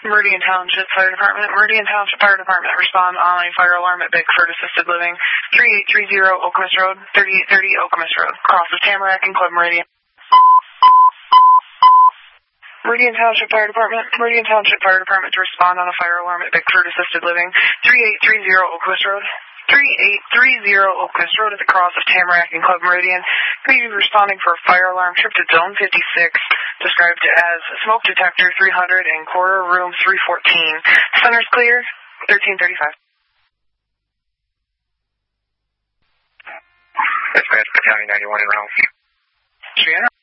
Meridian Township Fire Department. Meridian Township Fire Department, respond on a fire alarm at Bickford Assisted Living, 3830 Okemos Road, 3830 Okemos Road, cross of Tamarack and Club Meridian. Meridian Township Fire Department. Meridian Township Fire Department to respond on a fire alarm at Bickford Assisted Living, 3830 Okemos Road, 3830 Okemos Road at the cross of Tamarack and Club Meridian. Be responding for a fire alarm trip to Zone 56, described as smoke detector 300 and quarter room 314. Center's clear, 1335. Dispatch Battalion 91 in Ralph. Triana.